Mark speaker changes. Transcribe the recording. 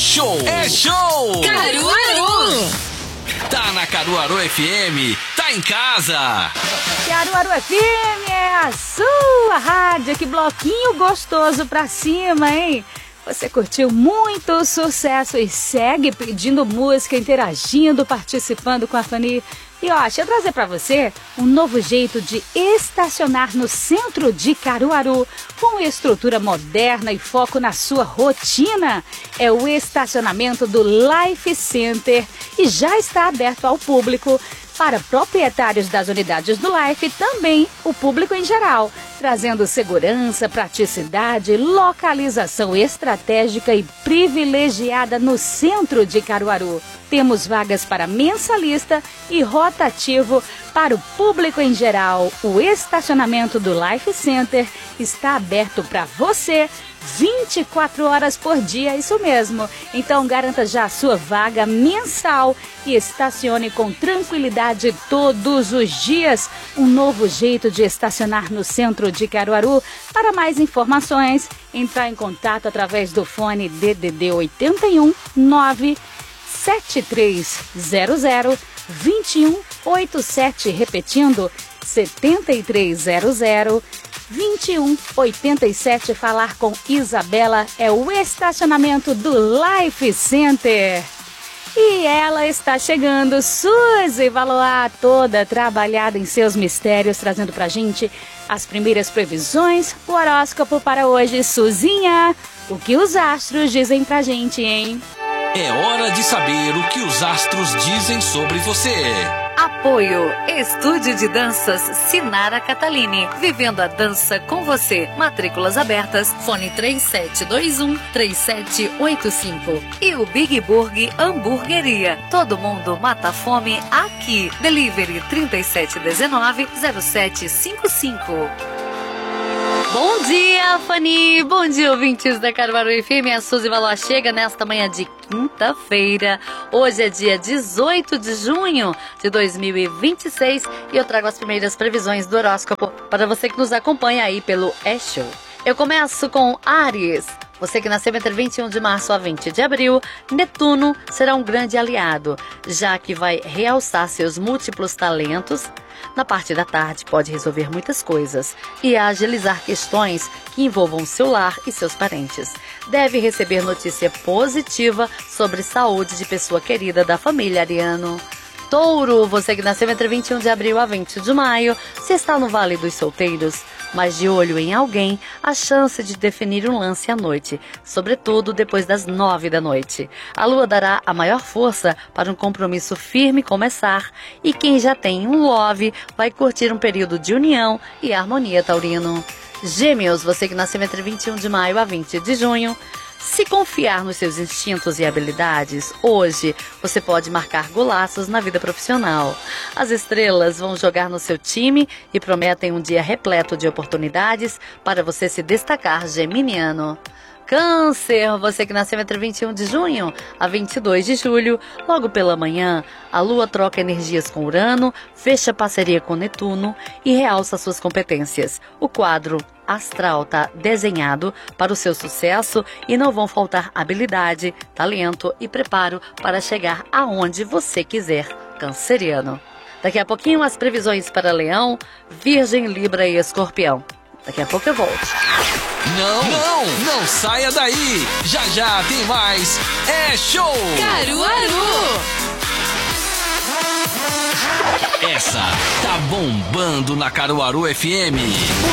Speaker 1: show! É show!
Speaker 2: Caruaru!
Speaker 1: Tá na Caruaru FM, tá em casa!
Speaker 3: Caruaru FM é a sua rádio, que bloquinho gostoso pra cima, hein? Você curtiu muito sucesso e segue pedindo música, interagindo, participando com a Fanny. E ó, deixa eu trazer pra você um novo jeito de estacionar no centro de Caruaru, com estrutura moderna e foco na sua rotina. É o estacionamento do Life Center e já está aberto ao público, para proprietários das unidades do Life e também o público em geral, trazendo segurança, praticidade, localização estratégica e privilegiada no centro de Caruaru. Temos vagas para mensalista e rotativo para o público em geral. O estacionamento do Life Center está aberto para você 24 horas por dia, isso mesmo. Então garanta já a sua vaga mensal e estacione com tranquilidade todos os dias. Um novo jeito de estacionar no centro de Caruaru. Para mais informações, entrar em contato através do fone DDD 81 97300 2187, repetindo 7300 2187. Falar com Isabela é o estacionamento do Life Center. E ela está chegando, Suzy Valois, toda trabalhada em seus mistérios, trazendo pra gente as primeiras previsões, o horóscopo para hoje. Suzinha, o que os astros dizem pra gente, hein?
Speaker 1: É hora de saber o que os astros dizem sobre você.
Speaker 2: Apoio Estúdio de Danças Sinara Catalini. Vivendo a dança com você. Matrículas abertas. Fone 3721-3785. E o Big Burg Hamburgueria. Todo mundo mata a fome aqui. Delivery 3719-0755. Bom dia, Fanny! Bom dia, ouvintes da Caruaru FM. A Suzy Valois chega nesta manhã de quinta-feira. Hoje é dia 18 de junho de 2026 e eu trago as primeiras previsões do horóscopo para você que nos acompanha aí pelo E-Show. Eu começo com Áries. Você que nasceu entre 21 de março a 20 de abril, Netuno será um grande aliado, já que vai realçar seus múltiplos talentos. Na parte da tarde pode resolver muitas coisas e agilizar questões que envolvam seu lar e seus parentes. Deve receber notícia positiva sobre saúde de pessoa querida da família ariano. Touro, você que nasceu entre 21 de abril a 20 de maio, se está no Vale dos Solteiros, mas de olho em alguém, a chance de definir um lance à noite, sobretudo depois das 9 da noite. A lua dará a maior força para um compromisso firme começar, e quem já tem um love vai curtir um período de união e harmonia, taurino. Gêmeos, você que nasceu entre 21 de maio a 20 de junho, se confiar nos seus instintos e habilidades, hoje você pode marcar golaços na vida profissional. As estrelas vão jogar no seu time e prometem um dia repleto de oportunidades para você se destacar, geminiano. Câncer, você que nasceu entre 21 de junho a 22 de julho, logo pela manhã, a Lua troca energias com Urano, fecha parceria com Netuno e realça suas competências. O quadro astral está desenhado para o seu sucesso e não vão faltar habilidade, talento e preparo para chegar aonde você quiser, canceriano. Daqui a pouquinho as previsões para Leão, Virgem, Libra e Escorpião. Daqui a pouco eu volto.
Speaker 1: Não saia daí! Já já tem mais É Show!
Speaker 2: Caruaru!
Speaker 1: Essa tá bombando na Caruaru FM.